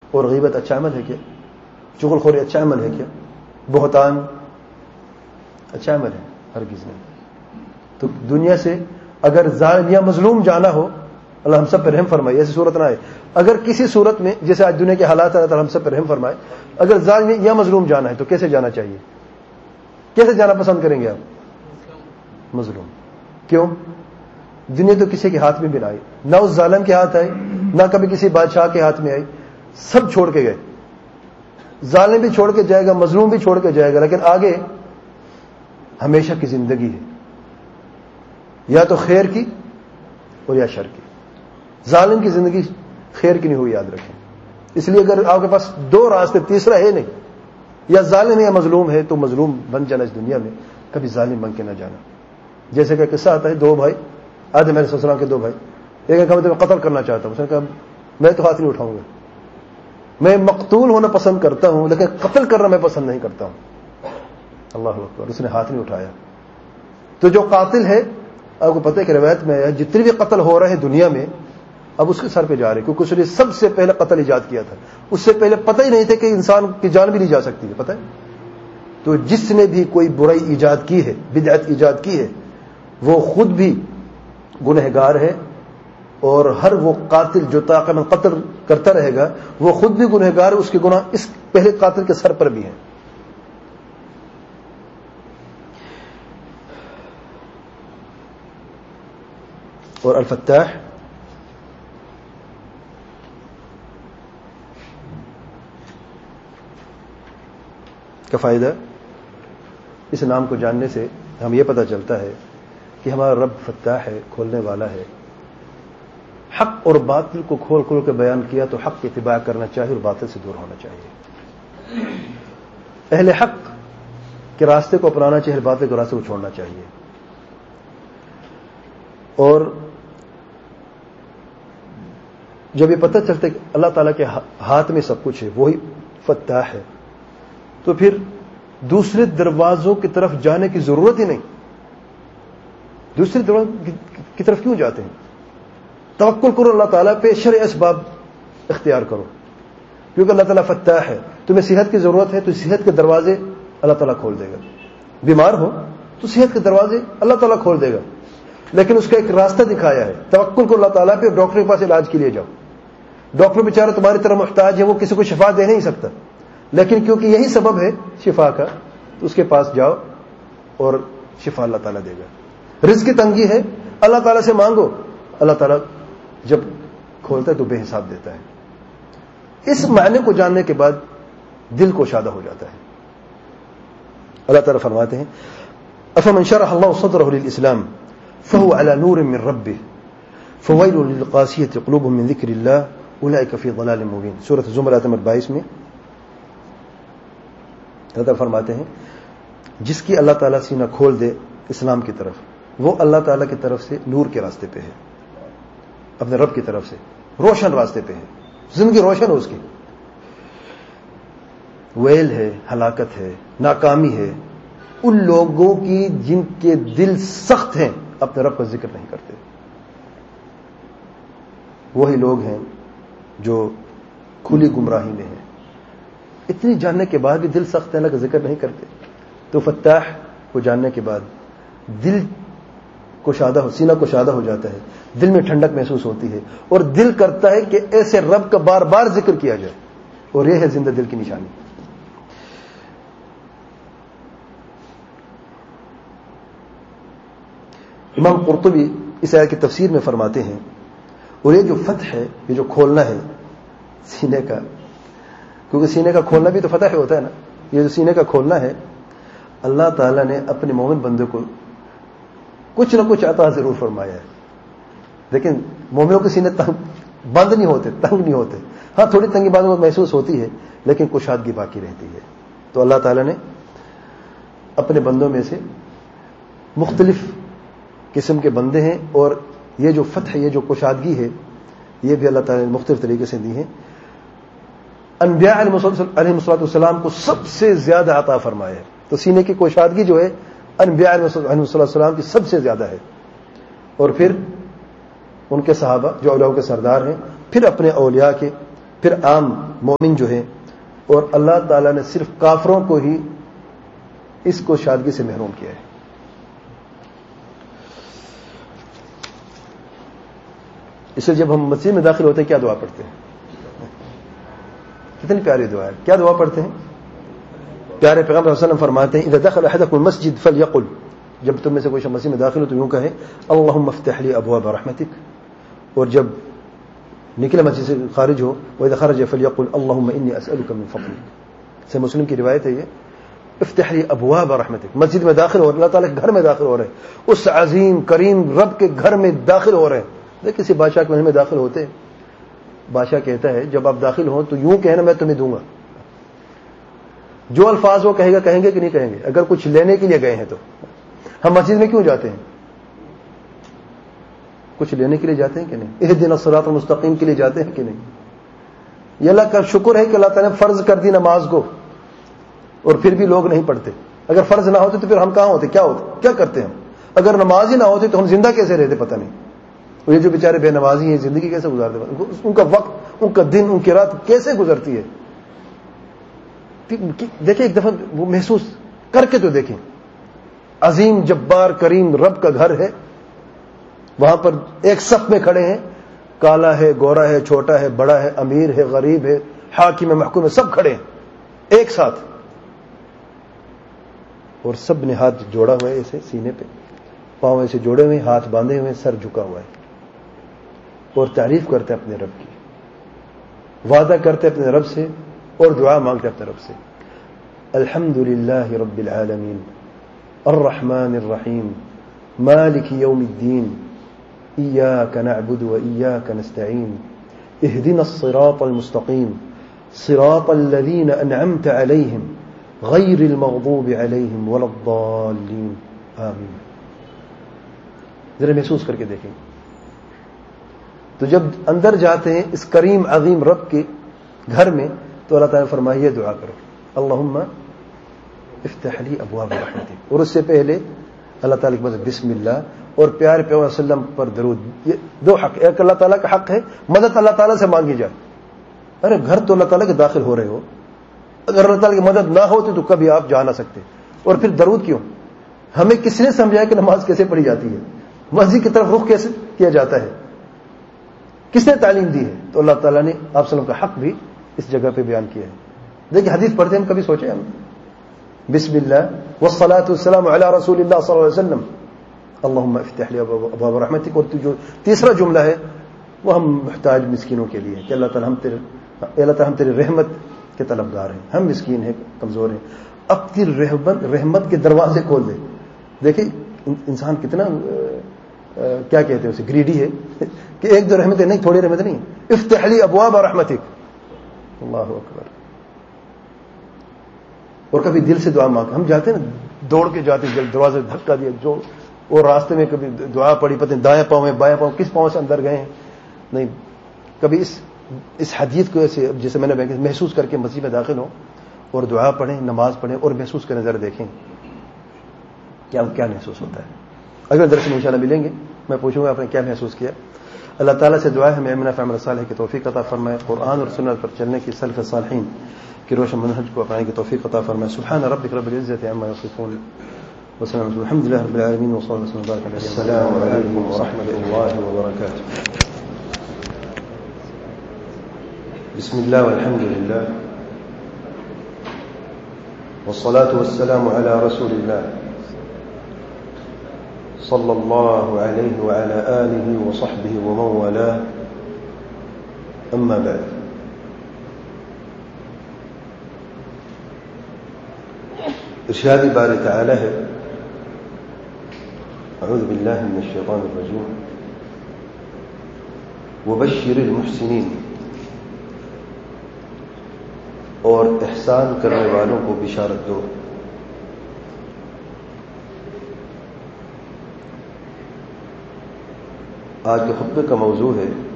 اور غیبت اچھا عمل ہے کیا؟ چغل خوری اچھا عمل ہے کیا؟ بہتان اچھا عمل ہے؟ ہرگز نہیں. تو دنیا سے اگر ظالم یا مظلوم جانا ہو، اللہ ہم سب پہ رحم فرمائے، ایسی صورت نہ آئے. اگر کسی صورت میں جیسے آج دنیا کے حالات ہیں، اللہ ہم سب پہ رحم فرمائے، اگر ظالم یا مظلوم جانا ہے تو کیسے جانا چاہیے؟ کیسے جانا پسند کریں گے آپ؟ مظلوم. کیوں؟ دنیا تو کسی کے ہاتھ میں بھی نہ آئی، نہ اس ظالم کے ہاتھ آئی، نہ کبھی کسی بادشاہ کے ہاتھ میں آئی. سب چھوڑ کے گئے. ظالم بھی چھوڑ کے جائے گا، مظلوم بھی چھوڑ کے جائے گا، لیکن آگے ہمیشہ کی زندگی ہے، یا تو خیر کی اور یا شر کی. ظالم کی زندگی خیر کی نہیں ہوئی، یاد رکھیں. اس لیے اگر آپ کے پاس دو راستے، تیسرا ہے نہیں، یا ظالم ہے یا مظلوم ہے، تو مظلوم بن جانا اس دنیا میں، کبھی ظالم بن کے نہ جانا. جیسے کہ قصہ آتا ہے، دو بھائی، آدم علیہ السلام کے دو بھائی، ایک نے کہا میں قتل کرنا چاہتا ہوں، اس نے کہا میں تو ہاتھ نہیں اٹھاؤں گا، میں مقتول ہونا پسند کرتا ہوں لیکن قتل کرنا میں پسند نہیں کرتا ہوں. اللہ اکبر. اس نے ہاتھ نہیں اٹھایا. تو جو قاتل ہے، آپ کو پتہ ہے کہ روایت میں ہے جتنے بھی قتل ہو رہے ہیں دنیا میں اب اس کے سر پہ جا رہے، کیونکہ اس نے سب سے پہلے قتل ایجاد کیا تھا. اس سے پہلے پتہ ہی نہیں تھا کہ انسان کی جان بھی لی جا سکتی ہے، پتہ ہے. تو جس نے بھی کوئی برائی ایجاد کی ہے، بدعت ایجاد کی ہے، وہ خود بھی گنہگار ہے، اور ہر وہ قاتل جو طاقت قتل کرتا رہے گا وہ خود بھی گنہگار ہے، اس کے گناہ اس پہلے قاتل کے سر پر بھی ہیں. اور الفتاح کا فائدہ، اس نام کو جاننے سے ہم یہ پتہ چلتا ہے کہ ہمارا رب فتاح ہے، کھولنے والا ہے. حق اور باطل کو کھول کھول کے بیان کیا تو حق کی اتباع کرنا چاہیے اور باطل سے دور ہونا چاہیے. اہل حق کے راستے کو اپنانا چاہیے، باطل کے راستے کو چھوڑنا چاہیے. اور جب یہ پتہ چلتا ہے کہ اللہ تعالیٰ کے ہاتھ میں سب کچھ ہے، وہی فتاح ہے، تو پھر دوسرے دروازوں کی طرف جانے کی ضرورت ہی نہیں. دوسرے دروازوں کی طرف کیوں جاتے ہیں؟ توکل کرو اللہ تعالیٰ پہ، شرع اسباب اختیار کرو، کیونکہ اللہ تعالیٰ فتاح ہے. تمہیں صحت کی ضرورت ہے تو صحت کے دروازے اللہ تعالیٰ کھول دے گا. بیمار ہو تو صحت کے دروازے اللہ تعالیٰ کھول دے گا، لیکن اس کا ایک راستہ دکھایا ہے. توکل کرو اللہ تعالیٰ پہ، ڈاکٹر کے پاس علاج کے لیے جاؤ. ڈاکٹر بیچارہ تمہاری طرح محتاج ہے، وہ کسی کو شفا دے نہیں سکتا، لیکن کیونکہ یہی سبب ہے شفا کا، تو اس کے پاس جاؤ اور شفا اللہ تعالیٰ دے گا. رزق کی تنگی ہے، اللہ تعالیٰ سے مانگو، اللہ تعالیٰ جب کھولتا ہے تو بے حساب دیتا ہے. اس معنی کو جاننے کے بعد دل کو شادہ ہو جاتا ہے. اللہ تعالیٰ فرماتے ہیں افمن شرح اللہ صدرہ للاسلام فهو على نور من ربه فويل للقاسية قلوبهم من ذكر الله اولئك في ضلال مبين. سورۃ الزمر آیت نمبر 22 میں اللہ تعالیٰ فرماتے ہیں جس کی اللہ تعالیٰ سینہ کھول دے اسلام کی طرف، وہ اللہ تعالیٰ کی طرف سے نور کے راستے پہ ہے، اپنے رب کی طرف سے روشن راستے پہ ہے، زندگی روشن ہے اس کی. ویل ہے، ہلاکت ہے، ناکامی ہے ان لوگوں کی جن کے دل سخت ہیں، اپنے رب کا ذکر نہیں کرتے. وہی لوگ ہیں جو کھلی گمراہی میں ہیں، اتنی جاننے کے بعد بھی دل سخت ہے، اللہ کا ذکر نہیں کرتے. تو فتاح کو جاننے کے بعد دل کو شادہ ہو، سینہ کو شادہ ہو جاتا ہے، دل میں ٹھنڈک محسوس ہوتی ہے، اور دل کرتا ہے کہ ایسے رب کا بار بار ذکر کیا جائے. اور یہ ہے زندہ دل کی نشانی. امام قرطبی اس آیت کی تفسیر میں فرماتے ہیں، اور یہ جو فتح ہے، یہ جو کھولنا ہے سینے کا، کیونکہ سینے کا کھولنا بھی تو فتح ہوتا ہے نا، یہ جو سینے کا کھولنا ہے، اللہ تعالیٰ نے اپنے مومن بندے کو کچھ نہ کچھ عطا ضرور فرمایا ہے. لیکن مومنوں کے سینے بند نہیں ہوتے، تنگ نہیں ہوتے. ہاں تھوڑی تنگی بعض محسوس ہوتی ہے، لیکن کشادگی باقی رہتی ہے. تو اللہ تعالیٰ نے اپنے بندوں میں سے مختلف قسم کے بندے ہیں، اور یہ جو فتح، یہ جو کشادگی ہے، یہ بھی اللہ تعالیٰ نے مختلف طریقے سے دی ہے. انبیاء علیہ السلام کو سب سے زیادہ عطا فرمایا ہے. تو سینے کی کشادگی جو ہے انبیاء علیہ السلام کی سب سے زیادہ ہے، اور پھر ان کے صحابہ جو اولیاء کے سردار ہیں، پھر اپنے اولیاء کے، پھر عام مومن جو ہے، اور اللہ تعالیٰ نے صرف کافروں کو ہی اس کو شادگی سے محروم کیا ہے. اس لیے جب ہم مسجد میں داخل ہوتے ہیں کیا دعا پڑھتے ہیں؟ کتنی پیاری دعا ہے. کیا دعا پڑھتے ہیں؟ پیارے پیغمبر صلی اللہ علیہ وسلم فرماتے ہیں اذا دخل احدكم المسجد فليقل، جب تم میں سے کوئی مسجد میں داخل ہو تو یوں کہے اللهم افتح لي ابواب رحمتك، اور جب نکلے مسجد سے خارج ہو واذا خرج فليقل اللهم اني اسالك من فضلك. سے مسلم کی روایت ہے یہ، افتح لي ابواب رحمتك. مسجد میں داخل ہو رہے، اللہ تعالیٰ کے گھر میں داخل ہو رہے ہیں، اس عظیم کریم رب کے گھر میں داخل ہو رہے ہیں. دیکھ کسی بادشاہ کے محل میں داخل ہوتے، بادشاہ کہتا ہے جب آپ داخل ہوں تو یوں کہنا میں تمہیں دوں گا. جو الفاظ وہ کہے گا کہیں گے کہ نہیں کہیں گے؟ اگر کچھ لینے کے لیے گئے ہیں تو ہم مسجد میں کیوں جاتے ہیں؟ کچھ لینے کے لیے جاتے ہیں کہ نہیں؟ اہدنا الصراط المستقیم کے لیے جاتے ہیں کہ نہیں؟ یہ اللہ کا شکر ہے کہ اللہ تعالیٰ نے فرض کر دی نماز کو، اور پھر بھی لوگ نہیں پڑھتے. اگر فرض نہ ہوتے تو پھر ہم کہاں ہوتے؟ کیا ہوتے؟ کیا کرتے ہم؟ اگر نماز ہی نہ ہوتی تو ہم زندہ کیسے رہتے پتہ نہیں. اور یہ جو بیچارے بے نمازی ہیں زندگی کیسے گزارتے؟ ان کا وقت، ان کا دن، ان کی رات کیسے گزرتی ہے؟ دیکھیں ایک دفعہ وہ محسوس کر کے تو دیکھیں. عظیم جبار کریم رب کا گھر ہے، وہاں پر ایک صف میں کھڑے ہیں، کالا ہے، گورا ہے، چھوٹا ہے، بڑا ہے، امیر ہے، غریب ہے، حاکم ہے، محکوم ہے، سب کھڑے ہیں ایک ساتھ، اور سب نے ہاتھ جوڑا ہوا ہے ایسے سینے پہ، پاؤں ایسے جوڑے ہوئے، ہاتھ باندھے ہوئے، سر جھکا ہوا ہے، اور تعریف کرتے اپنے رب کی، وعدہ کرتے اپنے رب سے، اور دعا مانگتے اپنے رب سے. الحمدللہ رب العالمین الرحمن الرحیم مالک یوم الدین ایاک نعبد و ایاک نستعین اہدنا الصراط المستقیم صراط الذین انعمت علیہم غیر المغضوب علیہم ولا الضالین آمین. ذرا محسوس کر کے دیکھیں. تو جب اندر جاتے ہیں اس کریم عظیم رب کے گھر میں تو اللہ تعالیٰ نے فرمایا یہ دعا کرو اللہم افتح لی ابواب رحمتک، اور اس سے پہلے اللہ تعالیٰ کے پاس بسم اللہ اور پیارے پیغمبر صلی اللہ علیہ وسلم پر درود. یہ دو حق، ایک اللہ تعالیٰ کا حق ہے مدد اللہ تعالیٰ سے مانگی جائے. ارے گھر تو اللہ تعالیٰ کے داخل ہو رہے ہو، اگر اللہ تعالیٰ کی مدد نہ ہوتی تو کبھی آپ جا نہ سکتے. اور پھر درود کیوں؟ ہمیں کس نے سمجھایا کہ نماز کیسے پڑھی جاتی ہے، مسجد کی طرف رخ کیسے کیا جاتا ہے، کس نے تعلیم دی ہے؟ تو اللہ تعالیٰ نے آپ صلی اللہ علیہ وسلم کا حق بھی اس جگہ پہ بیان کیا ہے. دیکھیں حدیث پڑھتے ہیں ہم کبھی سوچے ہم بسم اللہ والصلاة والسلام علی رسول اللہ صلی اللہ علیہ وسلم اللہم افتح لی ابواب رحمتک، اور جو تیسرا جملہ ہے وہ ہم محتاج مسکینوں کے لیے کہ اللہ تعالیٰ ہم تیرے رحمت کے طلبگار ہیں، ہم مسکین ہیں، کمزور ہیں، اپنی رحمت کے دروازے کھول دے. دیکھیں انسان کتنا کیا کہتے ہیں اسے، گریڈی ہے کہ ایک دو رحمتیں نہیں، تھوڑی رحمتیں نہیں. افتح لی ابواب رحمتک، اللہ اکبر. اور کبھی دل سے دعا مانگ، ہم جاتے ہیں نا دوڑ کے جاتے ہیں، دروازے دھکا دیا جو، اور راستے میں کبھی دعا پڑی، پتہ نہیں دائیں پاؤں میں بائیں پاؤں کس پاؤں سے اندر گئے ہیں. نہیں، کبھی اس حدیث کو ایسے جیسے میں نے محسوس کر کے مسجد میں داخل ہوں اور دعا پڑھیں، نماز پڑھیں اور محسوس کریں، ذرا دیکھیں کیا محسوس ہوتا ہے. اگلے درس میں انشاءاللہ ملیں گے، میں پوچھوں گا آپ نے کیا محسوس کیا. اللہ تعالیٰ سے دعا ہے ہمیں علم نافع عمل صالح کی توفیق عطا فرمائے، قرآن اور سنت پر چلنے کی، سلف صالحین کی روشن منہج کو اپنانے کی توفیق عطا فرمائے. سبحان ربک رب العزت عما یصفون وسلام الحمد لله رب العالمین وصلی اللہ وسلم وبارک علی السلام علیکم ورحمۃ اللہ وبرکاتہ. بسم اللہ والحمد للہ والصلاة والسلام علی رسول اللہ صلی اللہ علیہ وعلى آلہ وصحبہ ومن والاه. اما بعد، ارشاد باری تعالی ہے، اعوذ باللہ من الشیطان الرجیم، وبشر المحسنین، اور احسان کرنے والوں کو بشارت دو. آج کے خطبے کا موضوع ہے